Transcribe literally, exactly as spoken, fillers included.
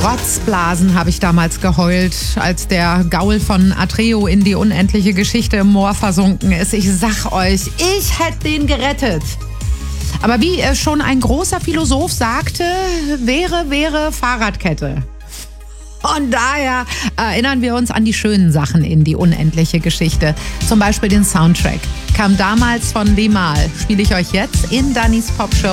Rotzblasen habe ich damals geheult, als der Gaul von Atreo in die unendliche Geschichte im Moor versunken ist. Ich sag euch, ich hätte den gerettet. Aber wie schon ein großer Philosoph sagte, wäre, wäre Fahrradkette. Und daher erinnern wir uns an die schönen Sachen in die unendliche Geschichte. Zum Beispiel den Soundtrack. Kam damals von Limahl. Spiele ich euch jetzt in Dannys Popshow.